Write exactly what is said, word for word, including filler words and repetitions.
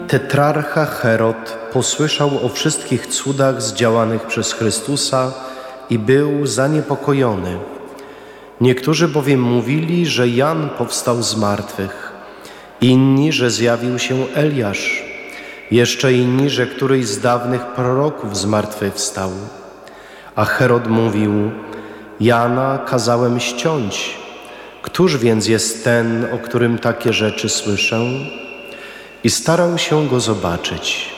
Tetrarcha Herod posłyszał o wszystkich cudach zdziałanych przez Chrystusa i był zaniepokojony. Niektórzy bowiem mówili, że Jan powstał z martwych, inni, że zjawił się Eliasz, jeszcze inni, że któryś z dawnych proroków zmartwychwstał. A Herod mówił: Jana kazałem ściąć. Któż więc jest ten, o którym takie rzeczy słyszę? I starał się go zobaczyć.